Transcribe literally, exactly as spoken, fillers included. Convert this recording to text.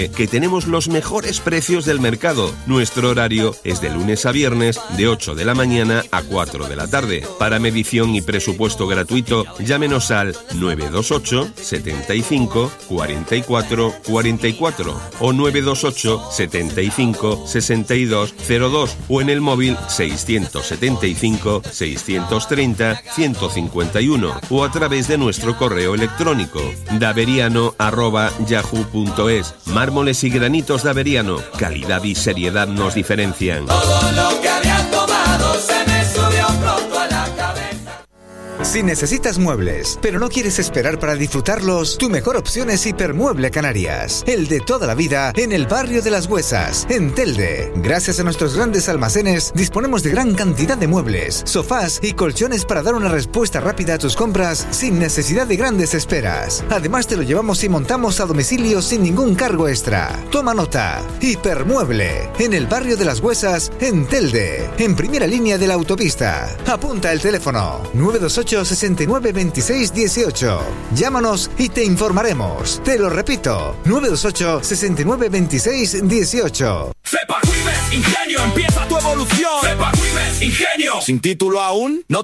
que tenemos los mejores precios del mercado. Nuestro horario es de lunes a viernes de ocho de la mañana a cuatro de la tarde. Para medición y presupuesto gratuito, llámenos al nueve dos ocho, setenta y cinco, cuarenta y cuatro, cuarenta y cuatro o nueve dos ocho, setenta y cinco, sesenta y dos, cero dos o en el móvil seiscientos setenta y cinco, seiscientos treinta, ciento cincuenta y uno o a través de nuestro correo electrónico daveriano arroba yahoo punto es. Mármoles y granitos Daveriano, calidad y seriedad nos diferencian. Todo lo que había tomado se me subió pronto a la cabeza. Si necesitas muebles, pero no quieres esperar para disfrutarlos, tu mejor opción es Hipermueble Canarias, el de toda la vida en el barrio de Las Huesas, en Telde. Gracias a nuestros grandes almacenes, disponemos de gran cantidad de muebles, sofás y colchones para dar una respuesta rápida a tus compras sin necesidad de grandes esperas. Además, te lo llevamos y montamos a domicilio sin ningún cargo extra. Toma nota. Hipermueble, en el barrio de Las Huesas, en Telde, en primera línea de la autopista. Apunta el teléfono nueve dos ocho, sesenta y nueve, veintiséis, dieciocho. Llámanos y te informaremos. Te lo repito, nueve dos ocho, sesenta y nueve, veintiséis, dieciocho. Cepac Vives Ingenio, empieza tu evolución. Cepac Vives Ingenio. Sin título aún, no